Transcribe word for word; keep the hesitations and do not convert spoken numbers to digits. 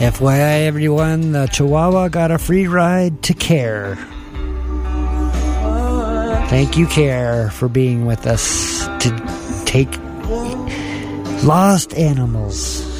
F Y I, everyone, the Chihuahua got a free ride to CARE. Thank you, CARE, for being with us to take lost animals